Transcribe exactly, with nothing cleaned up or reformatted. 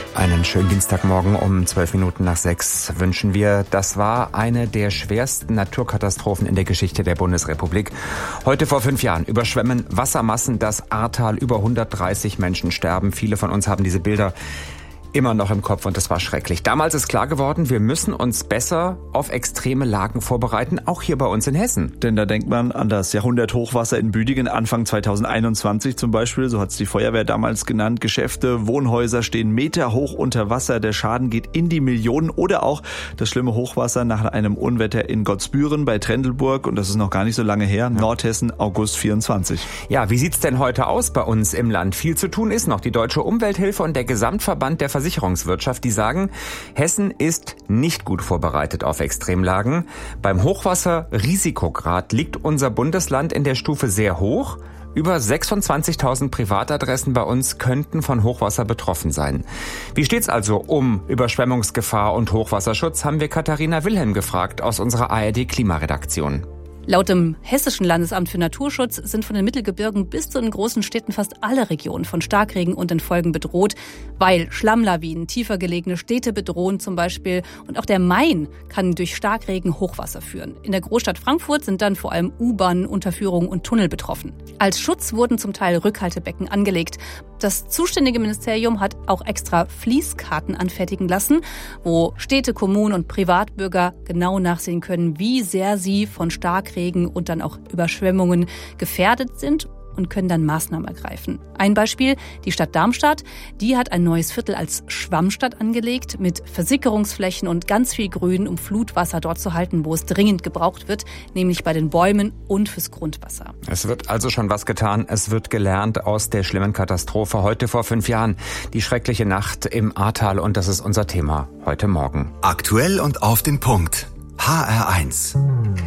Einen schönen Dienstagmorgen um zwölf Minuten nach sechs wünschen wir. Das war eine der schwersten Naturkatastrophen in der Geschichte der Bundesrepublik. Heute vor fünf Jahren überschwemmen Wassermassen das Ahrtal. Über hundertdreißig Menschen sterben. Viele von uns haben diese Bilder immer noch im Kopf und das war schrecklich. Damals ist klar geworden, wir müssen uns besser auf extreme Lagen vorbereiten, auch hier bei uns in Hessen. Denn da denkt man an das Jahrhunderthochwasser in Büdingen Anfang zweitausendeinundzwanzig zum Beispiel, so hat es die Feuerwehr damals genannt. Geschäfte, Wohnhäuser stehen meterhoch unter Wasser, der Schaden geht in die Millionen. Oder auch das schlimme Hochwasser nach einem Unwetter in Gottsbüren bei Trendelburg, und das ist noch gar nicht so lange her, ja. Nordhessen, August vierundzwanzig. Ja, wie sieht's denn heute aus bei uns im Land? Viel zu tun ist noch. Die Deutsche Umwelthilfe und der Gesamtverband der Versicherungswirtschaft, die sagen, Hessen ist nicht gut vorbereitet auf Extremlagen. Beim Hochwasserrisikograd liegt unser Bundesland in der Stufe sehr hoch. Über sechsundzwanzigtausend Privatadressen bei uns könnten von Hochwasser betroffen sein. Wie steht's also um Überschwemmungsgefahr und Hochwasserschutz, haben wir Katharina Wilhelm gefragt aus unserer A R D-Klimaredaktion. Laut dem Hessischen Landesamt für Naturschutz sind von den Mittelgebirgen bis zu den großen Städten fast alle Regionen von Starkregen und den Folgen bedroht, weil Schlammlawinen tiefer gelegene Städte bedrohen zum Beispiel, und auch der Main kann durch Starkregen Hochwasser führen. In der Großstadt Frankfurt sind dann vor allem U-Bahn, Unterführungen und Tunnel betroffen. Als Schutz wurden zum Teil Rückhaltebecken angelegt. Das zuständige Ministerium hat auch extra Fließkarten anfertigen lassen, wo Städte, Kommunen und Privatbürger genau nachsehen können, wie sehr sie von Starkregen und dann auch Überschwemmungen gefährdet sind und können dann Maßnahmen ergreifen. Ein Beispiel, die Stadt Darmstadt, die hat ein neues Viertel als Schwammstadt angelegt mit Versickerungsflächen und ganz viel Grün, um Flutwasser dort zu halten, wo es dringend gebraucht wird, nämlich bei den Bäumen und fürs Grundwasser. Es wird also schon was getan, es wird gelernt aus der schlimmen Katastrophe heute vor fünf Jahren. Die schreckliche Nacht im Ahrtal, und das ist unser Thema heute Morgen. Aktuell und auf den Punkt. H R eins.